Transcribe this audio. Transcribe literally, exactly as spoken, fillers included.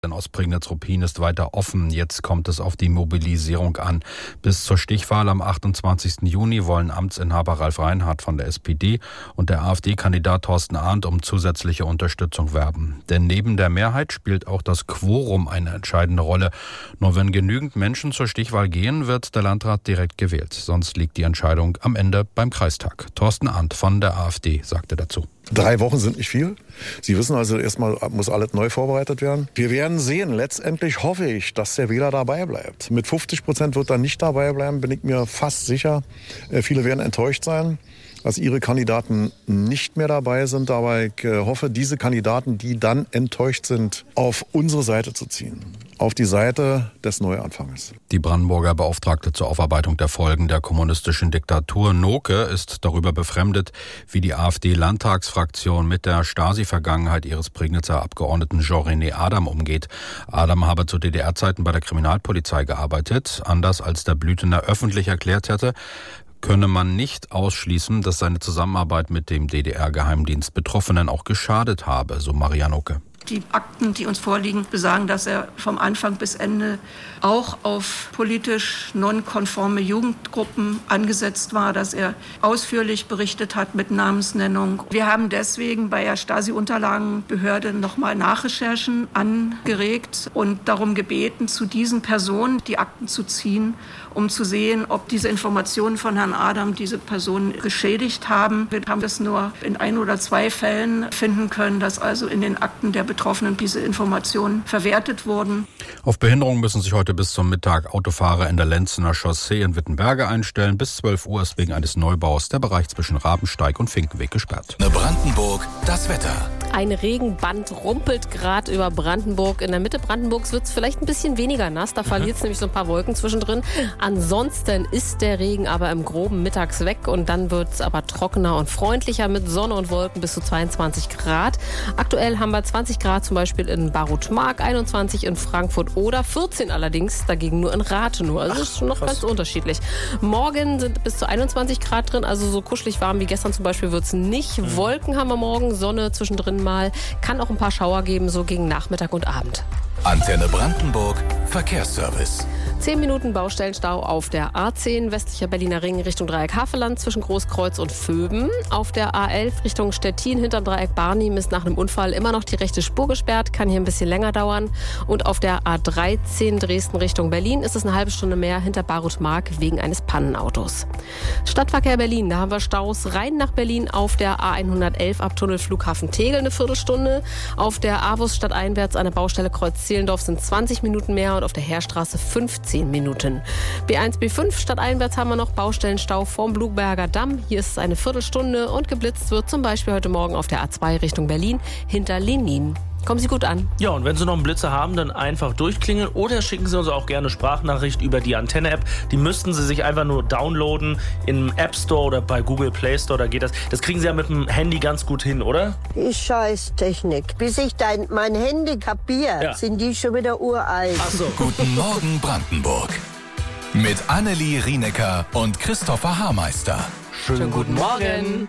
In Ostprignitz-Ruppin ist weiter offen. Jetzt kommt es auf die Mobilisierung an. Bis zur Stichwahl am achtundzwanzigsten Juni wollen Amtsinhaber Ralf Reinhardt von der S P D und der AfD-Kandidat Thorsten Arndt um zusätzliche Unterstützung werben. Denn neben der Mehrheit spielt auch das Quorum eine entscheidende Rolle. Nur wenn genügend Menschen zur Stichwahl gehen, wird der Landrat direkt gewählt. Sonst liegt die Entscheidung am Ende beim Kreistag. Thorsten Arndt von der AfD sagte dazu. Drei Wochen sind nicht viel. Sie wissen also, erstmal muss alles neu vorbereitet werden. Wir werden sehen. Letztendlich hoffe ich, dass der Wähler dabei bleibt. Mit fünfzig Prozent wird er nicht dabei bleiben, bin ich mir fast sicher. Viele werden enttäuscht sein, dass ihre Kandidaten nicht mehr dabei sind. Aber ich hoffe, diese Kandidaten, die dann enttäuscht sind, auf unsere Seite zu ziehen. Auf die Seite des Neuanfangs. Die Brandenburger Beauftragte zur Aufarbeitung der Folgen der kommunistischen Diktatur, Noke, ist darüber befremdet, wie die AfD-Landtagsfraktion mit der Stasi-Vergangenheit ihres Prignitzer Abgeordneten Jean-René Adam umgeht. Adam habe zu D D R-Zeiten bei der Kriminalpolizei gearbeitet. Anders als der Blüthener öffentlich erklärt hätte, könne man nicht ausschließen, dass seine Zusammenarbeit mit dem D D R-Geheimdienst Betroffenen auch geschadet habe, so Maria Noke. Die Akten, die uns vorliegen, besagen, dass er vom Anfang bis Ende auch auf politisch nonkonforme Jugendgruppen angesetzt war, dass er ausführlich berichtet hat mit Namensnennung. Wir haben deswegen bei der Stasi-Unterlagenbehörde nochmal Nachrecherchen angeregt und darum gebeten, zu diesen Personen die Akten zu ziehen, um zu sehen, ob diese Informationen von Herrn Adam diese Person geschädigt haben. Wir haben das nur in ein oder zwei Fällen finden können, dass also in den Akten der Betroffenen diese Informationen verwertet wurden. Auf Behinderung müssen sich heute bis zum Mittag Autofahrer in der Lenzener Chaussee in Wittenberge einstellen. Bis zwölf Uhr ist wegen eines Neubaus der Bereich zwischen Rabensteig und Finkenweg gesperrt. Brandenburg, das Wetter. Ein Regenband rumpelt gerade über Brandenburg. In der Mitte Brandenburgs wird es vielleicht ein bisschen weniger nass. Da verliert es nämlich so ein paar Wolken zwischendrin. Ansonsten ist der Regen aber im Groben mittags weg. Und dann wird es aber trockener und freundlicher mit Sonne und Wolken bis zu zweiundzwanzig Grad. Aktuell haben wir zwanzig Grad zum Beispiel in Barutmark, einundzwanzig in Frankfurt oder vierzehn allerdings dagegen nur in Rathenow. Also ist schon noch ganz unterschiedlich. Morgen sind bis zu einundzwanzig Grad drin, also so kuschelig warm wie gestern zum Beispiel wird es nicht. Mhm. Wolken haben wir morgen, Sonne zwischendrin mal. Kann auch ein paar Schauer geben, so gegen Nachmittag und Abend. Antenne Brandenburg, Verkehrsservice. Zehn Minuten Baustellenstau auf der A zehn, westlicher Berliner Ring Richtung Dreieck Havelland zwischen Großkreuz und Vöben. Auf der A elf Richtung Stettin hinterm Dreieck Barnim ist nach einem Unfall immer noch die rechte Spur gesperrt, kann hier ein bisschen länger dauern. Und auf der A dreizehn Dresden Richtung Berlin ist es eine halbe Stunde mehr hinter Barutmark wegen eines Pannenautos. Stadtverkehr Berlin, da haben wir Staus rein nach Berlin auf der A hundertelf ab Tunnel Flughafen Tegel eine Viertelstunde. Auf der A-Bus stadteinwärts an der Baustelle Kreuz Zehlendorf sind zwanzig Minuten mehr und auf der Heerstraße fünfzehn Minuten. B eins, B fünf stadteinwärts haben wir noch Baustellenstau vorm Blugberger Damm. Hier ist es eine Viertelstunde und geblitzt wird zum Beispiel heute Morgen auf der A zwei Richtung Berlin hinter Lenin. Kommen Sie gut an. Ja, und wenn Sie noch einen Blitzer haben, dann einfach durchklingeln oder schicken Sie uns auch gerne Sprachnachricht über die Antenne-App. Die müssten Sie sich einfach nur downloaden im App Store oder bei Google Play Store, da geht das. Das kriegen Sie ja mit dem Handy ganz gut hin, oder? Die Scheißtechnik. Bis ich dein, mein Handy kapiere, ja. Sind die schon wieder uralt. Ach so. Guten Morgen Brandenburg. Mit Annelie Rienecker und Christopher Haarmeister. Schönen guten Morgen.